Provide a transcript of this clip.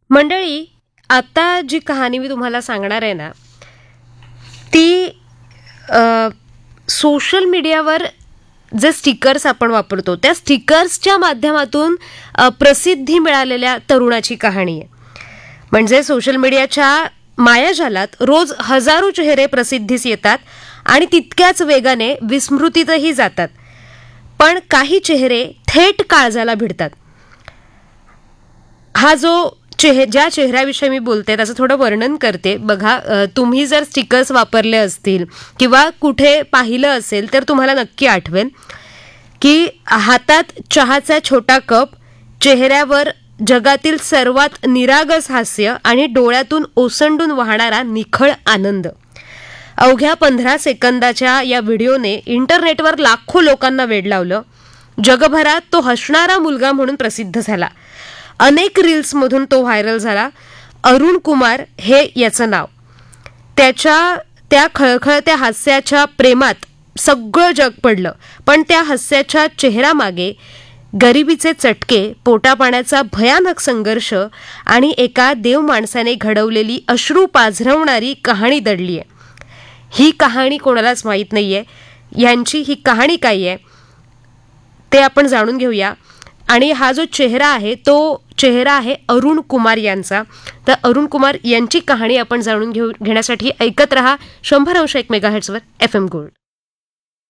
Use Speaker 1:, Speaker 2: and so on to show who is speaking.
Speaker 1: मंडळी, आता जी कहाणी मी तुम्हाला सांगणार आहे ना, ती सोशल मीडियावर जे स्टिकर्स आपण वापरतो त्या स्टिकर्सच्या माध्यमातून प्रसिद्धी मिळालेल्या तरुणाची कहाणी आहे. म्हणजे सोशल मीडियाच्या मायाजालात रोज हजारो चेहरे प्रसिद्धीस येतात आणि तितक्याच वेगाने विस्मृतीतही जातात. पण काही चेहरे थेट काळजाला भिडतात. हा जो ज्या चेहऱ्याविषयी मी बोलते त्याचं थोडं वर्णन करते बघा. तुम्ही जर स्टिकर्स वापरले असतील किंवा कुठे पाहिलं असेल तर तुम्हाला नक्की आठवेल की हातात चहाचा छोटा कप, चेहऱ्यावर जगातील सर्वात निरागस हास्य आणि डोळ्यातून ओसंडून वाहणारा निखळ आनंद. अवघ्या 15 सेकंदाच्या या व्हिडिओने इंटरनेटवर लाखो लोकांना वेड लावलं. जगभरात तो हसणारा मुलगा म्हणून प्रसिद्ध झाला. अनेक रील्समधून तो व्हायरल झाला. अरुण कुमार हे याचं नाव. त्या खळखळत्या हास्याच्या प्रेमात सगळं जग पडलं. पण त्या हास्याच्या चेहऱ्यामागे गरिबीचे चटके, पोटापाण्याचा भयानक संघर्ष आणि एका देव माणसाने घडवलेली अश्रू पाझरवणारी कहाणी दडली आहे. ही कहाणी कोणालाच माहीत नाहीये. यांची ही कहाणी काय आहे ते आपण जाणून घेऊया. आणि हा जो चेहरा आहे तो चेहरा आहे अरुण कुमार यांचा. तर अरुण कुमार यांची कहाणी आपण जाणून घेण्यासाठी ऐकत रहा 100.1 मेगाहर्ट्झवर FM गोल्ड.